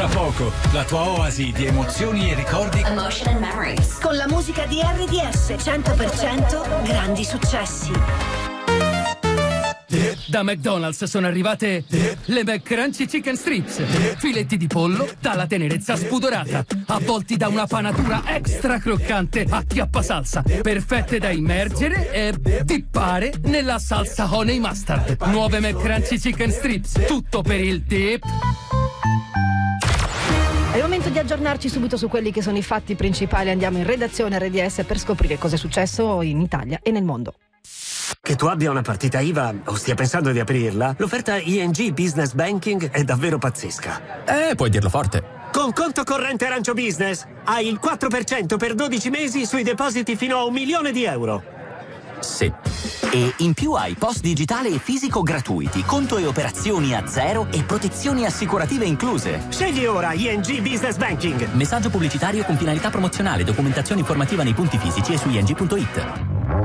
Tra poco, la tua oasi di emozioni e ricordi. Emotion and Memories. Con la musica di RDS 100% grandi successi. Da McDonald's sono arrivate le McCrunchy Chicken Strips. Filetti di pollo dalla tenerezza spudorata, avvolti da una panatura extra croccante a chiappasalsa, perfette da immergere e dippare nella salsa honey mustard. Nuove McCrunchy Chicken Strips, tutto per il dip. È il momento di aggiornarci subito su quelli che sono i fatti principali. Andiamo in redazione RDS per scoprire cosa è successo in Italia e nel mondo. Che tu abbia una partita IVA o stia pensando di aprirla, l'offerta ING Business Banking è davvero pazzesca. Puoi dirlo forte. Con conto corrente Arancio Business hai il 4% per 12 mesi sui depositi fino a €1.000.000. Sì. E in più hai post digitale e fisico gratuiti, conto e operazioni a zero e protezioni assicurative incluse. Scegli ora ING Business Banking. Messaggio pubblicitario con finalità promozionale, documentazione informativa nei punti fisici e su ing.it.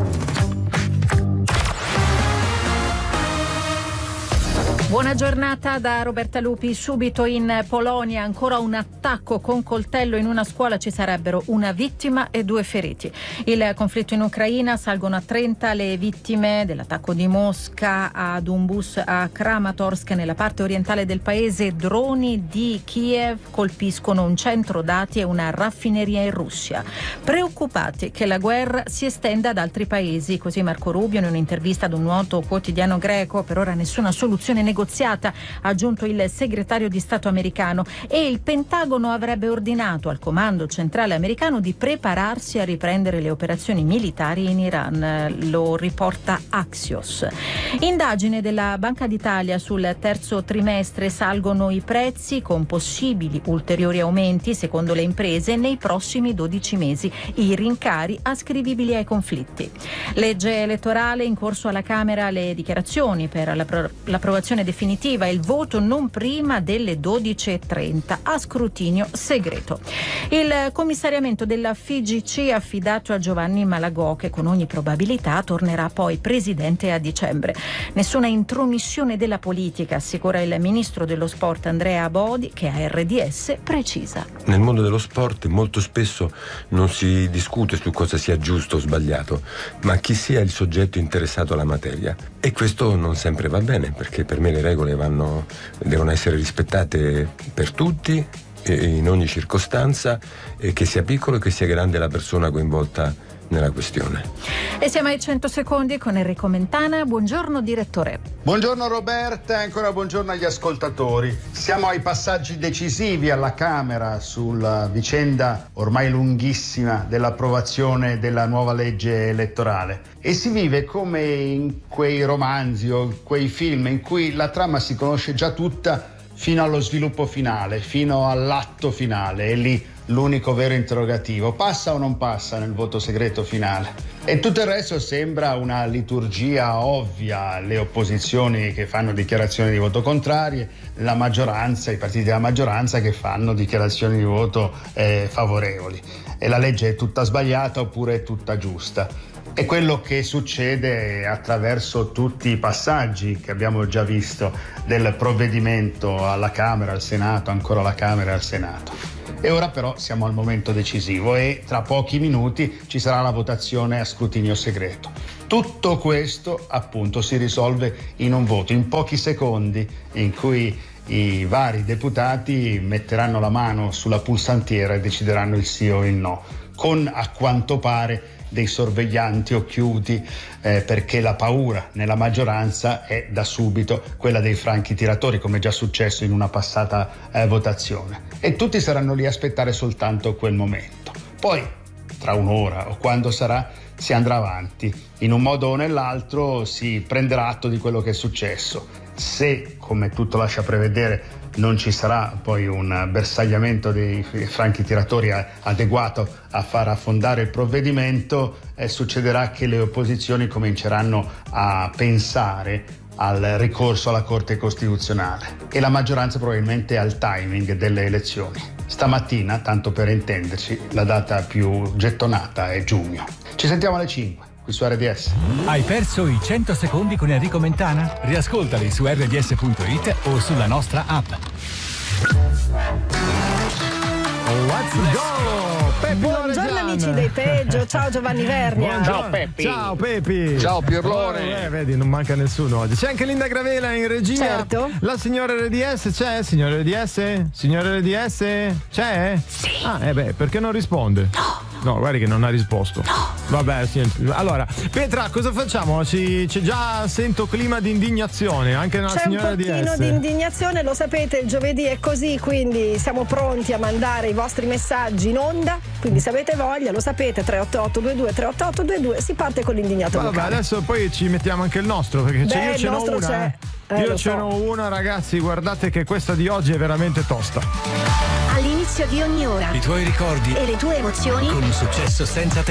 Buona giornata da Roberta Lupi. Subito in Polonia ancora un attacco con coltello in una scuola, ci sarebbero una vittima e 2 feriti. Il conflitto in Ucraina, salgono a 30 le vittime dell'attacco di Mosca ad un bus a Kramatorsk nella parte orientale del paese. Droni di Kiev colpiscono un centro dati e una raffineria in Russia. Preoccupati che la guerra si estenda ad altri paesi, così Marco Rubio in un'intervista ad un noto quotidiano greco. Per ora nessuna soluzione negoziata, ha aggiunto il segretario di Stato americano, e il Pentagono avrebbe ordinato al comando centrale americano di prepararsi a riprendere le operazioni militari in Iran, lo riporta Axios. Indagine della Banca d'Italia sul terzo trimestre, salgono i prezzi con possibili ulteriori aumenti secondo le imprese nei prossimi 12 mesi, i rincari ascrivibili ai conflitti. Legge elettorale, in corso alla Camera le dichiarazioni per l'approvazione definitiva e il voto non prima delle 12:30 a scrutinio segreto. Il commissariamento della FIGC affidato a Giovanni Malagò, che con ogni probabilità tornerà poi presidente a dicembre. Nessuna intromissione della politica, assicura il ministro dello sport Andrea Abodi, che a RDS precisa. Nel mondo dello sport molto spesso non si discute su cosa sia giusto o sbagliato, ma chi sia il soggetto interessato alla materia. E questo non sempre va bene, perché per me le regole devono essere rispettate per tutti, in ogni circostanza, e che sia piccolo e che sia grande la persona coinvolta nella questione. E siamo ai 100 secondi con Enrico Mentana. Buongiorno direttore. Buongiorno Roberta e ancora buongiorno agli ascoltatori. Siamo ai passaggi decisivi alla Camera sulla vicenda ormai lunghissima dell'approvazione della nuova legge elettorale, e si vive come in quei romanzi o quei film in cui la trama si conosce già tutta fino allo sviluppo finale, fino all'atto finale, e lì l'unico vero interrogativo: passa o non passa nel voto segreto finale? E tutto il resto sembra una liturgia ovvia: le opposizioni che fanno dichiarazioni di voto contrarie, la maggioranza, i partiti della maggioranza che fanno dichiarazioni di voto favorevoli. E la legge è tutta sbagliata oppure è tutta giusta? È quello che succede attraverso tutti i passaggi che abbiamo già visto del provvedimento alla Camera, al Senato, ancora alla Camera e al Senato. E ora però siamo al momento decisivo e tra pochi minuti ci sarà la votazione a scrutinio segreto. Tutto questo appunto si risolve in un voto, in pochi secondi, in cui i vari deputati metteranno la mano sulla pulsantiera e decideranno il sì o il no, con a quanto pare dei sorveglianti occhiuti, perché la paura nella maggioranza è da subito quella dei franchi tiratori, come è già successo in una passata votazione, e tutti saranno lì a aspettare soltanto quel momento. Poi tra un'ora o quando sarà si andrà avanti, in un modo o nell'altro si prenderà atto di quello che è successo. Se, come tutto lascia prevedere, non ci sarà poi un bersagliamento dei franchi tiratori adeguato a far affondare il provvedimento, succederà che le opposizioni cominceranno a pensare al ricorso alla Corte Costituzionale e la maggioranza probabilmente al timing delle elezioni. Stamattina, tanto per intenderci, la data più gettonata è giugno. Ci sentiamo alle 5. Qui su RDS. Hai perso i 100 secondi con Enrico Mentana? Riascoltali su rds.it o sulla nostra app. go! Peppi Buongiorno Loregian. amici dei Peggio, ciao Giovanni Vernia. Ciao Peppi. Ciao Peppi. Ciao Pirlone. Vedi, non manca nessuno oggi. C'è anche Linda Gravela in regia. Certo. La signora RDS c'è? Signora RDS? Signora RDS? C'è? Sì. Perché non risponde? No, guardi che non ha risposto. No. Vabbè, sì. Allora, Petra, cosa facciamo? C'è già, sento clima di indignazione, anche nella signora RDS. C'è un pochino di indignazione, lo sapete, il giovedì è così, quindi siamo pronti a mandare i vostri messaggi in onda, quindi se avete voglia, lo sapete, 38822, si parte con l'indignato Vabbè, vocale. adesso poi ci mettiamo anche il nostro, perché io ce n'ho una. C'è. Io ce n'ho una, ragazzi, guardate che questa di oggi è veramente tosta. All'inizio di ogni ora I tuoi ricordi e le tue emozioni con un successo senza te.